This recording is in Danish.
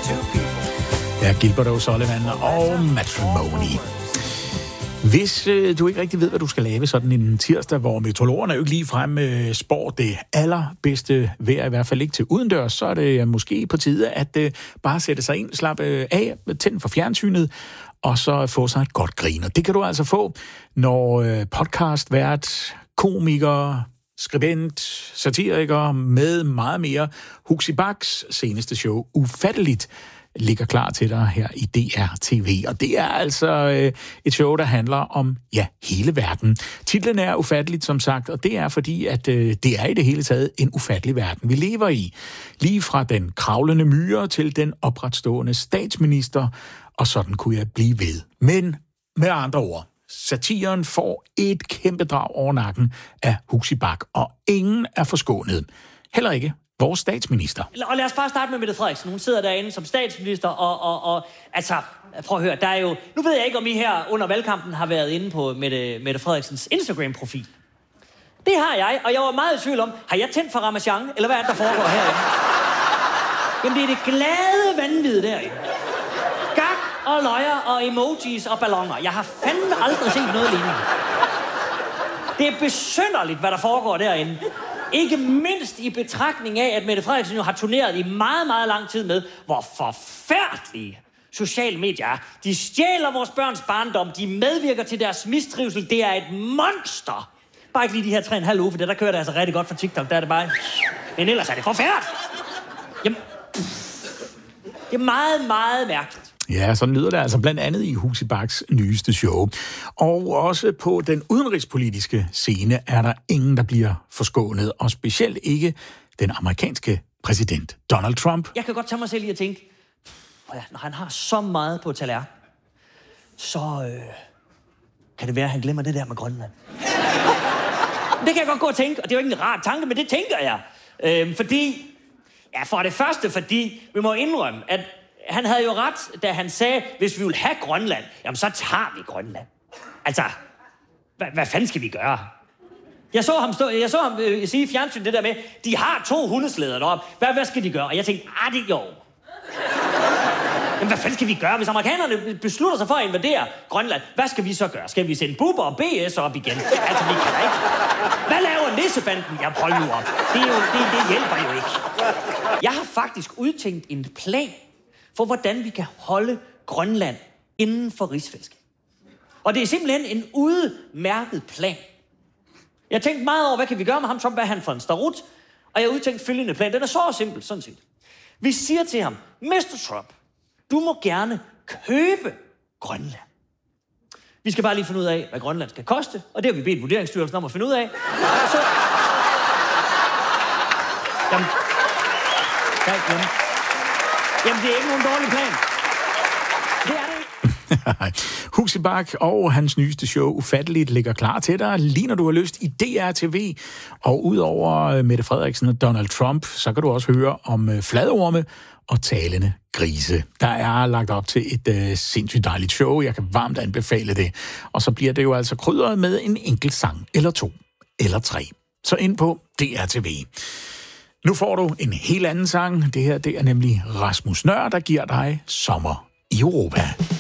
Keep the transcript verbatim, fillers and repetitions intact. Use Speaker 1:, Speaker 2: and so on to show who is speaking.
Speaker 1: Ja, Gilbert O'Sullivan og Matrimony. Hvis øh, du ikke rigtig ved, hvad du skal lave sådan en tirsdag, hvor meteorologerne jo ikke ligefrem øh, spår det allerbedste vejr, i hvert fald ikke til udendørs, så er det måske på tide at øh, bare sætte sig ind, slappe af, tænde for fjernsynet, og så få sig et godt grin. Og det kan du altså få, når øh, podcastvært, komiker, skribent, satiriker med meget mere Huxi Bachs seneste show, Ufatteligt, ligger klar til dig her i D R T V. Og det er altså øh, et show, der handler om, ja, hele verden. Titlen er Ufatteligt, som sagt, og det er fordi, at øh, det er i det hele taget en ufattelig verden, vi lever i. Lige fra den kravlende myre til den opretstående statsminister, og sådan kunne jeg blive ved. Men med andre ord, satiren får et kæmpe drag over nakken af Huxi Bach, og ingen er forskånet. Heller ikke vores statsminister.
Speaker 2: Og lad os bare starte med Mette Frederiksen. Hun sidder derinde som statsminister, og, og, og altså, prøv at høre, der er jo... Nu ved jeg ikke, om I her under valgkampen har været inde på Mette, Mette Frederiksens Instagram-profil. Det har jeg, og jeg var meget i tvivl om, har jeg tændt for Ramachan, eller hvad er det, der foregår herinde? Jamen, det er det glade vanvid derinde. Gak og løjer og emojis og balloner. Jeg har fandme aldrig set noget lignende. Det er besynderligt, hvad der foregår derinde. Ikke mindst i betragtning af, at Mette Frederiksen jo har turneret i meget, meget lang tid med, hvor forfærdelige sociale medier er. De stjæler vores børns barndom, de medvirker til deres mistrivsel. Det er et monster. Bare ikke lige de her tre og en halv uge, for det der kører det altså rigtig godt for TikTok. Der er det bare... Men ellers er det forfærdeligt. Jamen... Det er meget, meget mærkeligt.
Speaker 1: Ja, sådan lyder det altså blandt andet i Huxi Bachs nyeste show. Og også på den udenrigspolitiske scene er der ingen, der bliver forskånet, og specielt ikke den amerikanske præsident Donald Trump.
Speaker 2: Jeg kan godt tage mig selv i at tænke, ja, når han har så meget på tallerken, så øh, kan det være, at han glemmer det der med Grønland. Det kan jeg godt gå og tænke, og det er jo ikke en rar tanke, men det tænker jeg. Øh, fordi, ja, for det første, fordi vi må indrømme, at han havde jo ret, da han sagde, hvis vi vil have Grønland, jamen så tager vi Grønland. Altså, hvad, hvad fanden skal vi gøre? Jeg så ham, stå, jeg så ham øh, sige i fjernsyn det der med, de har to hundeslæder deroppe. Hvad, hvad skal de gøre? Og jeg tænkte, ah, det jo. Jamen, hvad fanden skal vi gøre? Hvis amerikanerne beslutter sig for at invadere Grønland, hvad skal vi så gøre? Skal vi sende Bubber og B S op igen? Altså, vi kan da ikke. Hvad laver Nissebanden? Jeg hold nu op. Det, er jo, det, det hjælper jo ikke. Jeg har faktisk udtænkt en plan for hvordan vi kan holde Grønland inden for rigsfællesskabet. Og det er simpelthen en udmærket plan. Jeg tænkte meget over, hvad kan vi gøre med ham, Trump, hvad er han for en starut? Og jeg udtænkte følgende plan. Den er så simpel, sådan set. Vi siger til ham, mister Trump, du må gerne købe Grønland. Vi skal bare lige finde ud af, hvad Grønland skal koste, og det har vi bedt Vurderingsstyrelsen om at finde ud af. Så... Jamen... Jamen... Jamen, det er ikke nogen dårlig plan. Det er det ikke.
Speaker 1: Huxi Bach og hans nyeste show, Ufatteligt, ligger klar til dig, lige når du har lyst i D R T V. Og udover Mette Frederiksen og Donald Trump, så kan du også høre om fladorme og talende grise. Der er lagt op til et uh, sindssygt dejligt show. Jeg kan varmt anbefale det. Og så bliver det jo altså krydret med en enkelt sang, eller to, eller tre. Så ind på D R T V. Nu får du en helt anden sang. Det her, det er nemlig Rasmus Nøhr, der giver dig Sommer i Europa.